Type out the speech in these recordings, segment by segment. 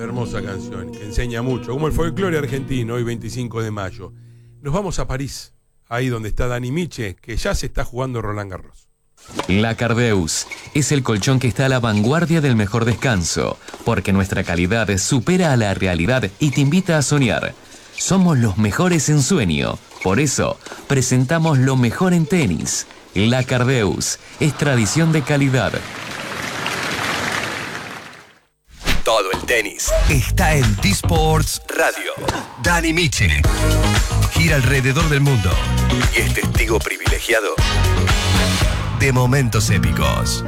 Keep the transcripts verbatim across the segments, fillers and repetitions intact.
hermosa canción que enseña mucho, como el folclore argentino, hoy veinticinco de mayo. Nos vamos a París, ahí donde está Dani Miche, que ya se está jugando Roland Garros. La Cardeus es el colchón que está a la vanguardia del mejor descanso, porque nuestra calidad supera a la realidad y te invita a soñar. Somos los mejores en sueño, por eso presentamos lo mejor en tenis. La Cardeus es tradición de calidad. Todo el tenis está en T-Sports Radio. Dani Miche gira alrededor del mundo y es testigo privilegiado de momentos épicos.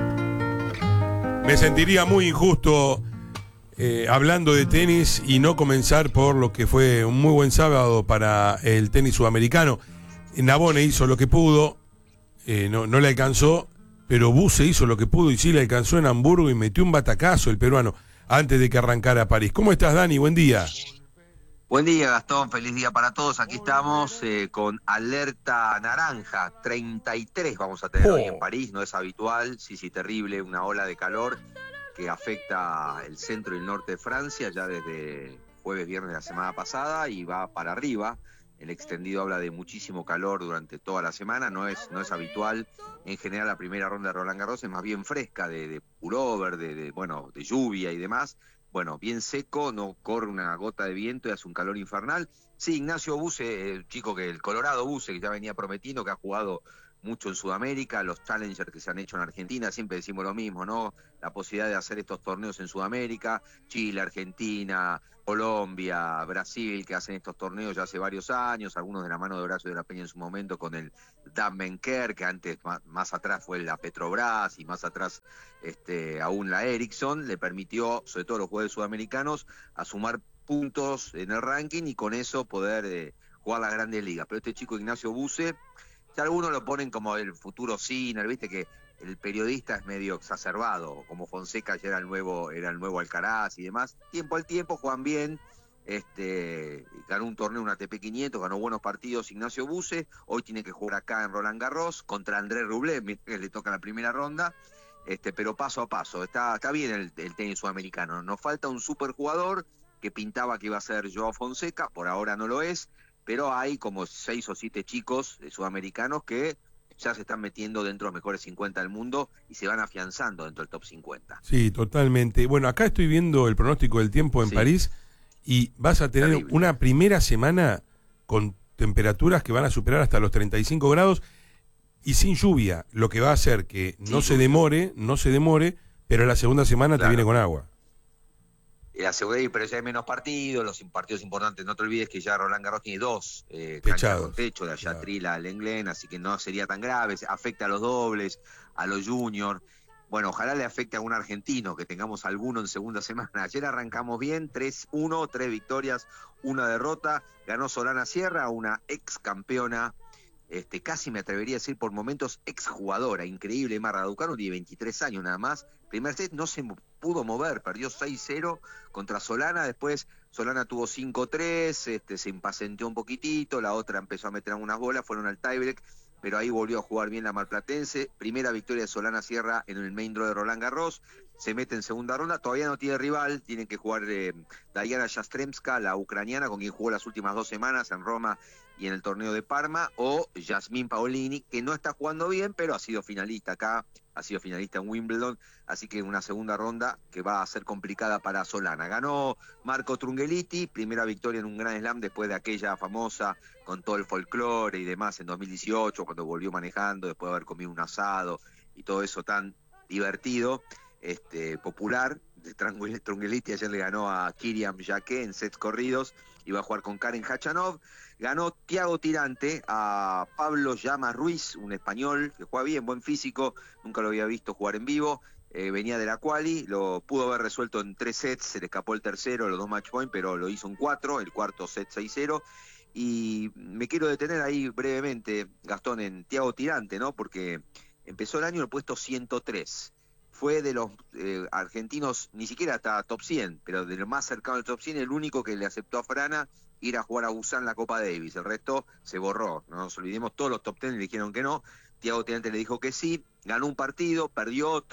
Me sentiría muy injusto eh, hablando de tenis y no comenzar por lo que fue un muy buen sábado para el tenis sudamericano. Nabone hizo lo que pudo, eh, no, no le alcanzó, pero Buse hizo lo que pudo y sí le alcanzó en Hamburgo y metió un batacazo el peruano antes de que arrancara París. ¿Cómo estás, Dani? Buen día. Buen día, Gastón, feliz día para todos. Aquí estamos eh, con alerta naranja, treinta y tres vamos a tener oh. hoy en París, no es habitual, sí, sí, terrible, una ola de calor que afecta el centro y el norte de Francia ya desde jueves, viernes de la semana pasada y va para arriba. El extendido habla de muchísimo calor durante toda la semana, no es, no es habitual. En general la primera ronda de Roland Garros es más bien fresca, de, de pullover, de, de, bueno, de lluvia y demás. Bueno, bien seco, no corre una gota de viento y hace un calor infernal. Sí, Ignacio Buse, el chico que el Colorado Buse, que ya venía prometiendo, que ha jugado mucho en Sudamérica, los Challengers que se han hecho en Argentina, siempre decimos lo mismo, ¿no? La posibilidad de hacer estos torneos en Sudamérica, Chile, Argentina, Colombia, Brasil, que hacen estos torneos ya hace varios años, algunos de la mano de Horacio de la Peña en su momento con el Dammenker, que antes más, más atrás fue la Petrobras y más atrás este, aún la Ericsson, le permitió, sobre todo a los jugadores sudamericanos, a sumar puntos en el ranking y con eso poder eh, jugar las grandes ligas. Pero este chico Ignacio Buse, ya algunos lo ponen como el futuro Sinner, viste que el periodista es medio exacerbado, como Fonseca ya era el nuevo, era el nuevo Alcaraz y demás. Tiempo al tiempo juegan bien, este, ganó un torneo, un A T P quinientos, ganó buenos partidos Ignacio Buse, hoy tiene que jugar acá en Roland Garros contra Andrés Rublev, que le toca la primera ronda, este, pero paso a paso, está, está bien el, el tenis sudamericano, nos falta un superjugador que pintaba que iba a ser Joao Fonseca, por ahora no lo es, pero hay como seis o siete chicos sudamericanos que ya se están metiendo dentro de los mejores cincuenta del mundo y se van afianzando dentro del top cincuenta. Sí, totalmente. Bueno, acá estoy viendo el pronóstico del tiempo en sí. París y vas a tener Terrible. una primera semana con temperaturas que van a superar hasta los treinta y cinco grados y sin lluvia, lo que va a hacer que no se demore, no se demore, pero la segunda semana claro. te viene con agua. La seguridad, pero ya hay menos partidos, los partidos importantes, no te olvides que ya Roland Garros tiene dos eh, canchas con techo, de Ayatril a Lenglen, así que no sería tan grave, afecta a los dobles, a los juniors, bueno, ojalá le afecte a un argentino, que tengamos alguno en segunda semana. Ayer arrancamos bien, tres uno, tres victorias, una derrota, ganó Solana Sierra, una ex campeona, este, casi me atrevería a decir por momentos exjugadora, increíble, Mar Raducanu tiene veintitrés años nada más, primer set no se pudo mover, perdió seis cero contra Solana, después Solana tuvo cinco tres, este, se impacienteó un poquitito, la otra empezó a meter algunas bolas, fueron al tiebreak, pero ahí volvió a jugar bien la marplatense, primera victoria de Solana Sierra en el main draw de Roland Garros, se mete en segunda ronda, todavía no tiene rival, tienen que jugar eh, Diana Yastremska, la ucraniana, con quien jugó las últimas dos semanas en Roma y en el torneo de Parma, o Yasmín Paolini, que no está jugando bien, pero ha sido finalista acá, ha sido finalista en Wimbledon, así que una segunda ronda que va a ser complicada para Solana. Ganó Marco Trungelliti, primera victoria en un Grand Slam después de aquella famosa con todo el folclore y demás en dos mil dieciocho, cuando volvió manejando, después de haber comido un asado y todo eso tan divertido, este, popular. Trungelliti ayer le ganó a Kyriam Jaqué en sets corridos, iba a jugar con Karen Khachanov. Ganó Thiago Tirante a Pablo Llama Ruiz, un español que juega bien, buen físico, nunca lo había visto jugar en vivo, eh, venía de la quali, lo pudo haber resuelto en tres sets, se le escapó el tercero, los dos match point, pero lo hizo en cuatro, el cuarto set seis cero, y me quiero detener ahí brevemente, Gastón, en Thiago Tirante, ¿no? Porque empezó el año en el puesto ciento tres, fue de los eh, argentinos, ni siquiera hasta top cien, pero de lo más cercano al top cien, el único que le aceptó a Frana ir a jugar a Busan la Copa Davis, el resto se borró, no nos olvidemos, todos los top ten le dijeron que no, Thiago Tirante le dijo que sí, ganó un partido, perdió otro,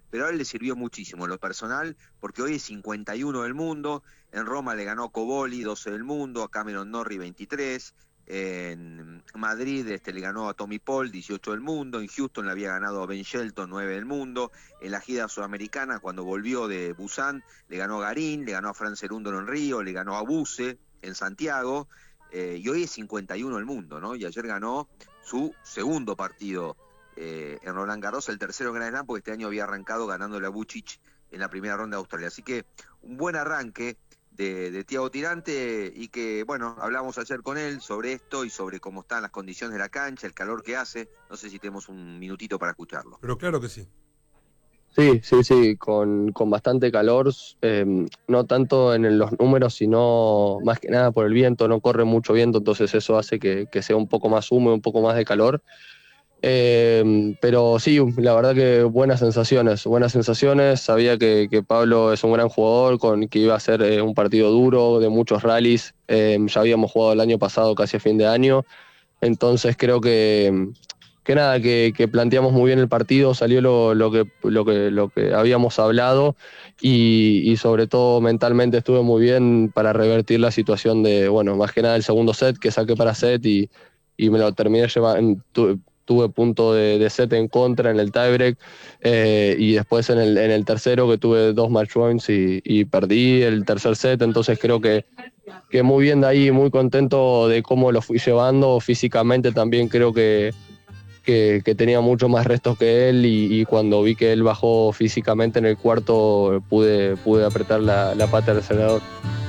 pero a él le sirvió muchísimo en lo personal, porque hoy es cincuenta y uno del mundo, en Roma le ganó Coboli, doce del mundo, a Cameron Norrie, veintitrés, en Madrid este, le ganó a Tommy Paul, dieciocho del mundo, en Houston le había ganado a Ben Shelton, nueve del mundo, en la gira sudamericana, cuando volvió de Busan, le ganó a Garín, le ganó a Fran Cerúndolo en Río, le ganó a Buse en Santiago, eh, y hoy es cincuenta y uno del mundo, ¿no? Y ayer ganó su segundo partido eh, en Roland Garros, el tercero en Grand Slam, porque este año había arrancado ganándole a Vučić en la primera ronda de Australia. Así que un buen arranque de, de Thiago Tirante, y que, bueno, hablamos ayer con él sobre esto y sobre cómo están las condiciones de la cancha, el calor que hace. No sé si tenemos un minutito para escucharlo. Pero claro que sí. Sí, sí, sí, con, con bastante calor, eh, no tanto en los números, sino más que nada por el viento, no corre mucho viento, entonces eso hace que, que sea un poco más húmedo, un poco más de calor. Eh, pero sí, la verdad que buenas sensaciones, buenas sensaciones. Sabía que, que Pablo es un gran jugador, con que iba a ser eh, un partido duro, de muchos rallies. Eh, ya habíamos jugado el año pasado, casi a fin de año. Entonces creo que, que nada, que, que planteamos muy bien el partido, salió lo, lo, que, lo, que, lo que habíamos hablado y, y sobre todo mentalmente estuve muy bien para revertir la situación de, bueno, más que nada el segundo set, que saqué para set y, y me lo terminé llevando. Tuve punto de, de set en contra en el tiebreak, eh, y después en el, en el tercero que tuve dos match points y, y perdí el tercer set, entonces creo que, que muy bien de ahí, muy contento de cómo lo fui llevando. Físicamente también creo que, que, que tenía mucho más restos que él y, y cuando vi que él bajó físicamente en el cuarto pude, pude apretar la, la pata del acelerador.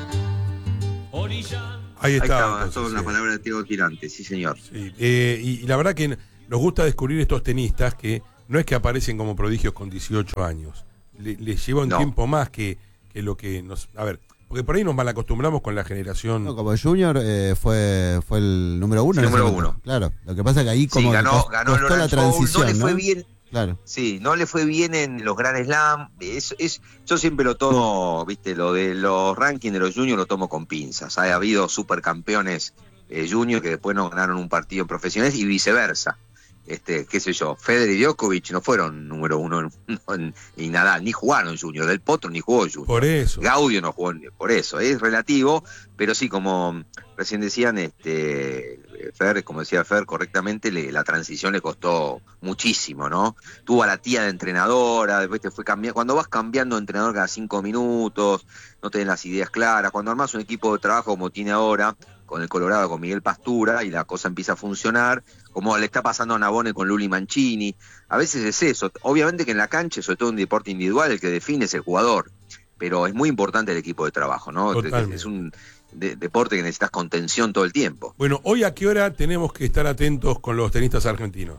Ahí está. Ahí está, son las palabras de Thiago Tirante, sí señor. Sí, eh, y, y la verdad que nos gusta descubrir estos tenistas que no es que aparecen como prodigios con dieciocho años, Le, les lleva un no. tiempo más que, que lo que nos... A ver, porque por ahí nos malacostumbramos con la generación... No, como Junior eh, fue fue el número uno. El número uno. Claro, lo que pasa es que ahí como sí, ganó, costó, ganó costó la transición, no le fue ¿no? bien. Claro. Sí, no le fue bien en los Grand Slam. Es, es, yo siempre lo tomo, viste, lo de los rankings de los juniors lo tomo con pinzas. Ha habido supercampeones eh, junior que después no ganaron un partido en profesionales y viceversa. Este, qué sé yo, Federer y Djokovic no fueron número uno en, en, en Nadal, ni jugaron junior, Del Potro ni jugó junior. Por eso. Gaudio no jugó, por eso, es relativo, pero sí, como recién decían, este, Fer, como decía Fer correctamente, le, la transición le costó muchísimo, ¿no? Tuvo a la tía de entrenadora, después te fue cambiando, cuando vas cambiando de entrenador cada cinco minutos, no tenés las ideas claras, cuando armás un equipo de trabajo como tiene ahora, con el Colorado, con Miguel Pastura, y la cosa empieza a funcionar, como le está pasando a Navone con Luli Mancini. A veces es eso, obviamente que en la cancha, sobre todo en un deporte individual, el que define es el jugador, pero es muy importante el equipo de trabajo, ¿no? Totalmente. Es un de, deporte que necesitas contención todo el tiempo. Bueno, ¿hoy a qué hora tenemos que estar atentos con los tenistas argentinos?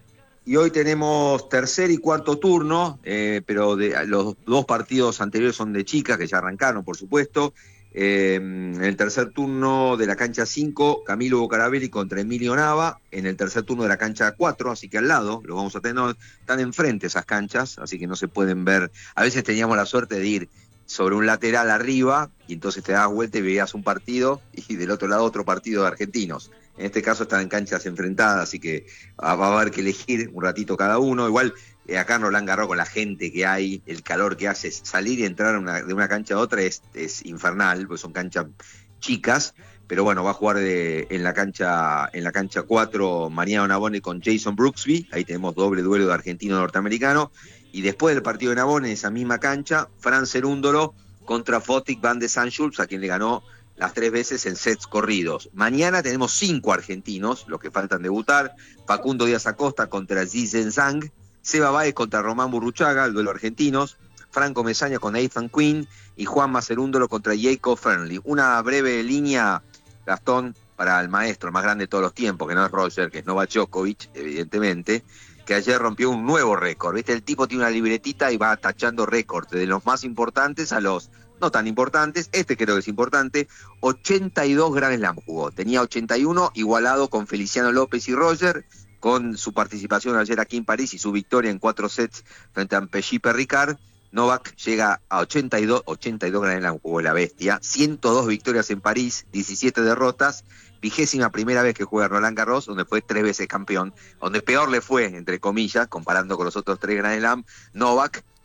Y hoy tenemos tercer y cuarto turno, eh, pero de, los dos partidos anteriores son de chicas, que ya arrancaron, por supuesto. Eh, en el tercer turno de la cancha cinco, Camilo Boccarabelli contra Emilio Nava. En el tercer turno de la cancha cuatro, así que al lado, lo vamos a tener, no, están enfrente esas canchas, así que no se pueden ver. A veces teníamos la suerte de ir sobre un lateral arriba, y entonces te dabas vuelta y veías un partido, y del otro lado otro partido de argentinos. En este caso están en canchas enfrentadas, así que va a haber que elegir un ratito cada uno. Igual eh, acá en Roland Garros, con la gente que hay, el calor que hace, salir y entrar una, de una cancha a otra es, es infernal, porque son canchas chicas. Pero bueno, va a jugar de, en la cancha en la cancha cuatro Mariano Navone con Jason Brooksby. Ahí tenemos doble duelo de argentino-norteamericano. Y después del partido de Navone, en esa misma cancha, Fran Cerúndolo contra Fotik van de Sanschulz, a quien le ganó las tres veces en sets corridos. Mañana tenemos cinco argentinos, los que faltan debutar. Facundo Díaz Acosta contra Zizen Zhang, Seba Báez contra Román Burruchaga, el duelo argentinos, Franco Mesaña con Ethan Quinn y Juan Macerúndolo contra Jacob Fernley. Una breve línea, Gastón, para el maestro, el más grande de todos los tiempos, que no es Roger, que es Novak Djokovic, evidentemente, que ayer rompió un nuevo récord. ¿Viste? El tipo tiene una libretita y va tachando récords, de los más importantes a los no tan importantes. Este creo que es importante. ochenta y dos Grand Slam jugó. Tenía ochenta y uno, igualado con Feliciano López y Roger, con su participación ayer aquí en París y su victoria en cuatro sets frente a Pellipe Ricard. Novak llega a ochenta y dos, ochenta y dos Grand Slam jugó la bestia. ciento dos victorias en París, diecisiete derrotas. Vigésima primera vez que juega Roland Garros, donde fue tres veces campeón, donde peor le fue, entre comillas, comparando con los otros tres Grand Slam, Novak,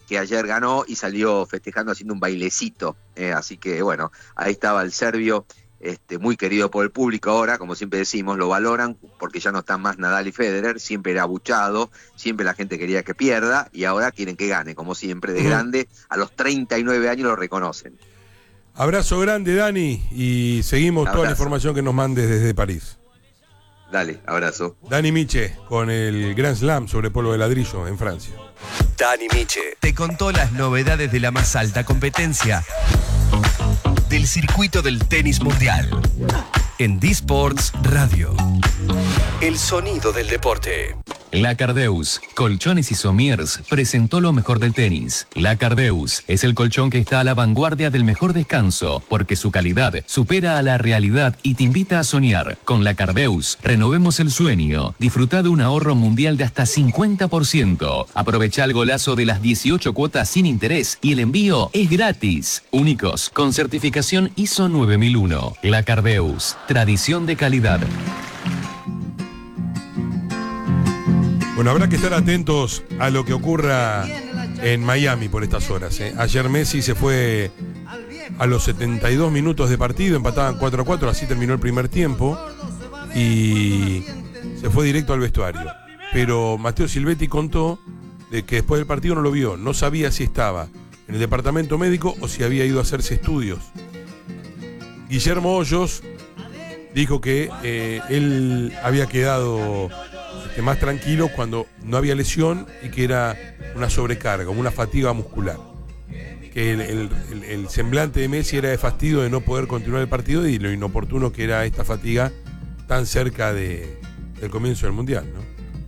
que ayer ganó y salió festejando haciendo un bailecito. Eh, así que bueno, ahí estaba el serbio, este, muy querido por el público ahora, como siempre decimos, lo valoran porque ya no están más Nadal y Federer, siempre era abuchado, siempre la gente quería que pierda y ahora quieren que gane, como siempre, de grande, a los treinta y nueve años lo reconocen. Abrazo grande, Dani, y seguimos Abrazo. toda la información que nos mandes desde París. Dale, abrazo. Dani Miche con el Grand Slam sobre polvo de ladrillo en Francia. Dani Miche te contó las novedades de la más alta competencia del circuito del tenis mundial en D-Sports Radio. El sonido del deporte. La Cardeus, Colchones y Somiers, presentó lo mejor del tenis. La Cardeus es el colchón que está a la vanguardia del mejor descanso, porque su calidad supera a la realidad y te invita a soñar. Con La Cardeus, renovemos el sueño. Disfruta de un ahorro mundial de hasta cincuenta por ciento. Aprovecha el golazo de las dieciocho cuotas sin interés y el envío es gratis. Únicos, con certificación I S O nueve mil uno. La Cardeus, tradición de calidad. Bueno, habrá que estar atentos a lo que ocurra en Miami por estas horas. ¿eh? Ayer Messi se fue a los setenta y dos minutos de partido, empataban cuatro a cuatro, así terminó el primer tiempo y se fue directo al vestuario. Pero Matteo Silvetti contó de que después del partido no lo vio, no sabía si estaba en el departamento médico o si había ido a hacerse estudios. Guillermo Hoyos dijo que eh, él había quedado este, más tranquilo cuando no había lesión y que era una sobrecarga, una fatiga muscular. Que el, el, el, el semblante de Messi era de fastidio de no poder continuar el partido y lo inoportuno que era esta fatiga tan cerca de, del comienzo del Mundial, ¿no?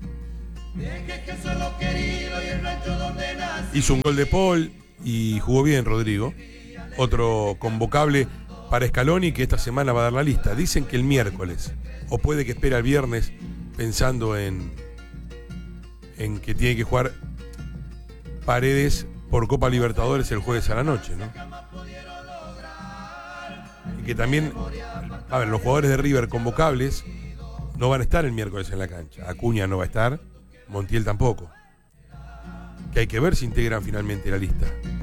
Hizo un gol de Paul y jugó bien Rodrigo. Otro convocable para Scaloni, que esta semana va a dar la lista. Dicen que el miércoles, o puede que espera el viernes, pensando en, en que tiene que jugar Paredes por Copa Libertadores el jueves a la noche, ¿no? Y que también, a ver, los jugadores de River convocables no van a estar el miércoles en la cancha. Acuña no va a estar, Montiel tampoco. Que hay que ver si integran finalmente la lista.